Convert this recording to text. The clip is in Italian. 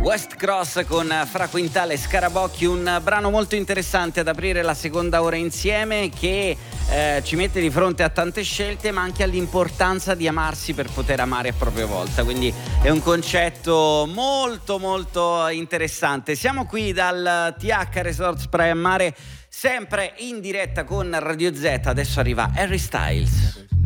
West Cross con Fra Quintale e Scarabocchi, un brano molto interessante ad aprire la seconda ora insieme, che ci mette di fronte a tante scelte, ma anche all'importanza di amarsi per poter amare a propria volta. Quindi è un concetto molto molto interessante. Siamo qui dal TH Resorts Praia Mare, sempre in diretta con Radio Z. Adesso arriva Harry Styles.